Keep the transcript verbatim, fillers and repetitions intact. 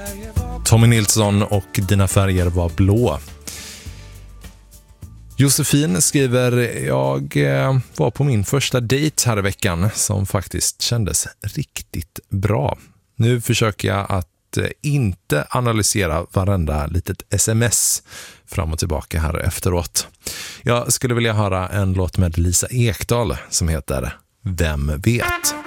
Tommy Nilsson och Dina färger var blå. Josefin skriver, jag var på min första dejt här i veckan som faktiskt kändes riktigt bra. Nu försöker jag att inte analysera varenda litet sms fram och tillbaka här efteråt. Jag skulle vilja höra en låt med Lisa Ekdahl som heter Vem vet?